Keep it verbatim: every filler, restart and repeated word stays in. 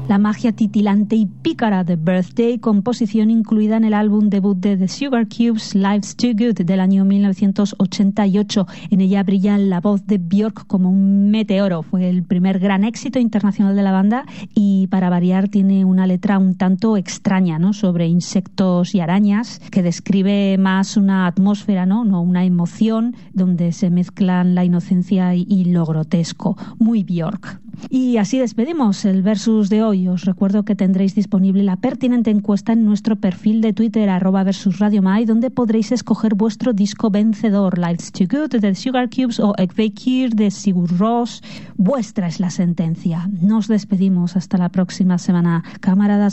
La magia titilante y pícara de Birthday, composición incluida en el álbum debut de The Sugar Cubes, Life's Too Good, del año mil novecientos ochenta y ocho. En ella brilla la voz de Björk como un meteoro. Fue el primer gran éxito internacional de la banda y, para variar, tiene una letra un tanto extraña, ¿no?, sobre insectos y arañas, que describe más una atmósfera, ¿no?, no una emoción, donde se mezclan la inocencia y, y lo grotesco. Muy Björk. Y así despedimos el Versus de hoy. Os recuerdo que tendréis disponible la pertinente encuesta en nuestro perfil de Twitter, arroba Versus Radio Mai, donde podréis escoger vuestro disco vencedor, Life's Too Good de The Sugar Cubes o Ekveikir de Sigur Rós. Vuestra es la sentencia. Nos despedimos hasta la próxima semana. Camaradas,